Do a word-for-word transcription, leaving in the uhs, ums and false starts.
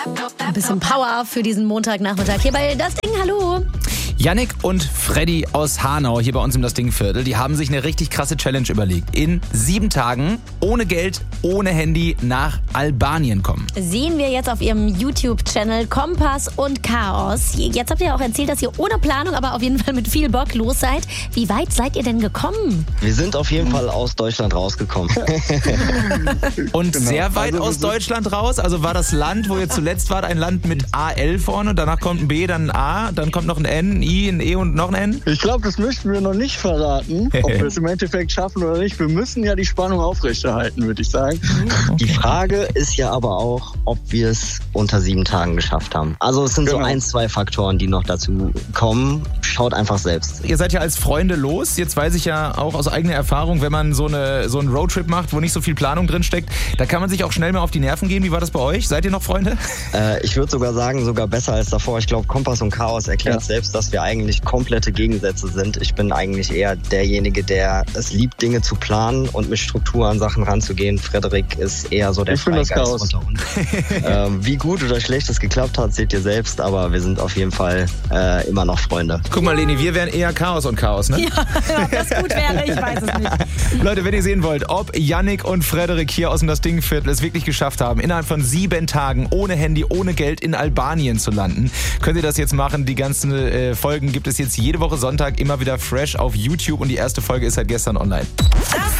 Ein bisschen Power für diesen Montagnachmittag hier bei Das Ding. Hallo. Yannick und Freddy aus Hanau hier bei uns im Das Ding-Viertel, die haben sich eine richtig krasse Challenge überlegt. In sieben Tagen ohne Geld, ohne Handy nach Albanien kommen. Sehen wir jetzt auf ihrem YouTube-Channel Kompass und Chaos. Jetzt habt ihr auch erzählt, dass ihr ohne Planung, aber auf jeden Fall mit viel Bock los seid. Wie weit seid ihr denn gekommen? Wir sind auf jeden Fall aus Deutschland rausgekommen. Und Genau. sehr weit Also wir aus sind- Deutschland raus? Also war das Land, wo ihr zuletzt wart, ein Land mit A L vorne? Danach kommt ein B, dann ein A, dann kommt noch ein N, ein I, ein E und noch ein N? Ich glaube, das möchten wir noch nicht verraten, ob wir es im Endeffekt schaffen oder nicht. Wir müssen ja die Spannung aufrechterhalten, würde ich sagen. Die Frage ist ja aber auch, ob wir es unter sieben Tagen geschafft haben. Also es sind Genau. so ein, zwei Faktoren, die noch dazu kommen. Schaut einfach selbst. Ihr seid ja als Freunde los. Jetzt weiß ich ja auch aus eigener Erfahrung, wenn man so, eine, so einen Roadtrip macht, wo nicht so viel Planung drin steckt, da kann man sich auch schnell mal auf die Nerven gehen. Wie war das bei euch? Seid ihr noch Freunde? Äh, ich würde sogar sagen, sogar besser als davor. Ich glaube, Kompass und Chaos erklärt Ja. selbst, dass wir eigentlich komplette Gegensätze sind. Ich bin eigentlich eher derjenige, der es liebt, Dinge zu planen und mit Struktur an Sachen ranzugehen. Frederik ist eher so der Ich bin das Freigeist Chaos. unter uns. ähm, wie gut oder schlecht es geklappt hat, seht ihr selbst, aber wir sind auf jeden Fall äh, immer noch Freunde. Guck mal, Leni, wir wären eher Chaos und Chaos, ne? Ja, ob das gut wäre, ich weiß es nicht. Leute, wenn ihr sehen wollt, ob Yannick und Frederik hier aus dem Das Ding-Viertel es wirklich geschafft haben, innerhalb von sieben Tagen ohne Handy, ohne Geld in Albanien zu landen, könnt ihr das jetzt machen. Die ganzen äh, Folgen gibt es jetzt jede Woche Sonntag immer wieder fresh auf YouTube und die erste Folge ist seit gestern online. Das